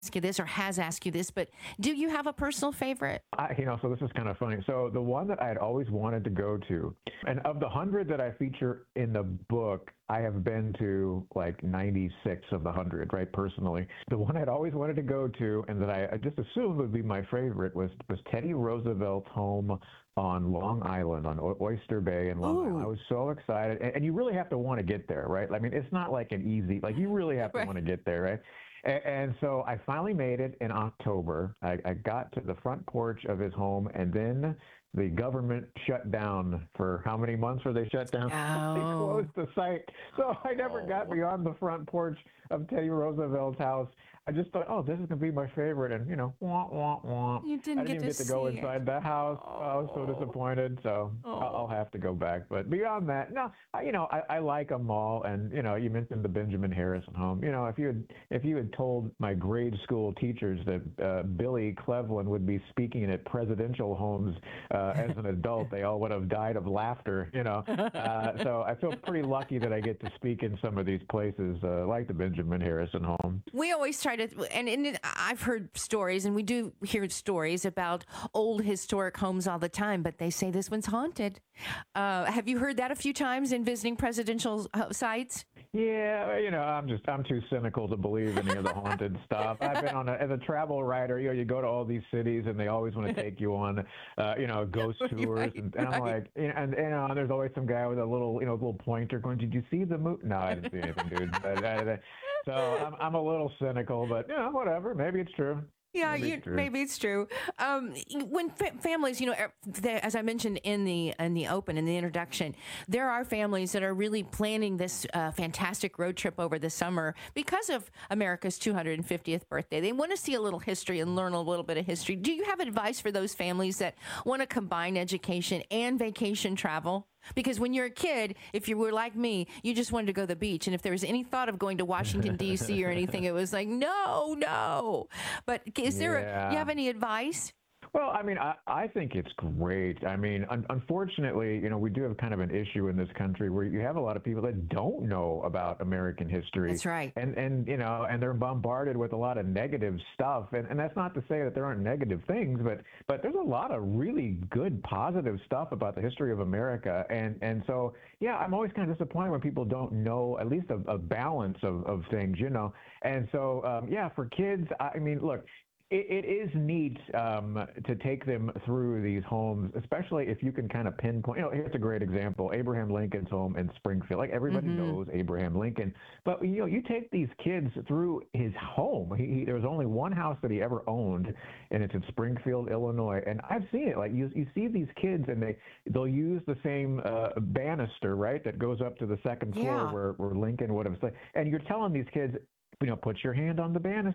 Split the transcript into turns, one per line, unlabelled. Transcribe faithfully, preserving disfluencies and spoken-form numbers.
ask you this or has asked you this, but do you have a personal favorite?
I, you know, so this is kind of funny. So the one that I had always wanted to go to, and of the hundred that I feature in the book, I have been to like ninety-six of the hundred, right? Personally, the one I'd always wanted to go to, and that I, I just assumed would be my favorite, was was Teddy Roosevelt's home on Long Island, on O- Oyster Bay in Long Island. I
Ooh,
was so excited, and, and you really have to want to get there, right? I mean, it's not like an easy, like you really have to
right.
want to get there, right? And, and so I finally made it in October. I, I got to the front porch of his home, and then the government shut down for how many months were they shut down? They closed
Oh,
the site. So I never got
oh,
beyond the front porch of Teddy Roosevelt's house. I just thought, oh, this is going to be my favorite. And, you know, wah, wah, wah.
you
I
didn't
didn't
get
even
to
get to go
see it.
inside the house. I was so
Oh,
disappointed. So I'll, I'll
oh.
have to go back. But beyond that, no, I, you know, I, I like them all. And, you know, you mentioned the Benjamin Harrison home. You know, if you had, if you had told my grade school teachers that uh, Billy Cleveland would be speaking at presidential homes uh, as an adult, they all would have died of laughter, you know. Uh, so I feel pretty lucky that I get to speak in some of these places, uh, like the Benjamin Harrison home.
We always try to, and, and it- I've heard stories, and we do hear stories about old historic homes all the time, but they say this one's haunted. Uh, have you heard that a few times in visiting presidential uh, sites?
Yeah, well, you know, I'm just I'm too cynical to believe any of the haunted stuff. I've been on a, as a travel writer. You know, you go to all these cities and they always want to take you on, uh, you know, ghost tours,
Right,
and, and I'm
right.
like, you know, and and uh, there's always some guy with a little, you know, little pointer going, "Did you see the movie?" No, I didn't see anything, dude. But, I, I, so I'm I'm a little cynical, but you know, whatever. Maybe it's true.
Yeah,
Maybe it's
you,
true.
maybe it's true. Um, when fa- families, you know, er, the, as I mentioned in the in the open in the introduction, there are families that are really planning this uh, fantastic road trip over the summer because of America's two hundred fiftieth birthday. They want to see a little history and learn a little bit of history. Do you have advice for those families that want to combine education and vacation travel? Because when you're a kid, if you were like me, you just wanted to go to the beach. And if there was any thought of going to Washington, D C or anything, it was like, no, no. But is there, a, you
Yeah.
have any advice?
Well, I mean, I, I think it's great. I mean, un- unfortunately, you know, we do have kind of an issue in this country where you have a lot of people that don't know about American history,
That's right.
and and you know, and they're bombarded with a lot of negative stuff. And and that's not to say that there aren't negative things, but but there's a lot of really good, positive stuff about the history of America. And and so, yeah, I'm always kind of disappointed when people don't know at least a, a balance of of things, you know. And so, um, yeah, for kids, I I mean, look. It, it is neat um, to take them through these homes, especially if you can kind of pinpoint. You know, here's a great example: Abraham Lincoln's home in Springfield. Like everybody
Mm-hmm.
knows Abraham Lincoln, but you know, you take these kids through his home. He, he, there was only one house that he ever owned, and it's in Springfield, Illinois. And I've seen it. Like you, you see these kids, and they they'll use the same uh, banister, right, that goes up to the second floor
Yeah.
where where Lincoln would have. And you're telling these kids, you know, put your hand on the banister.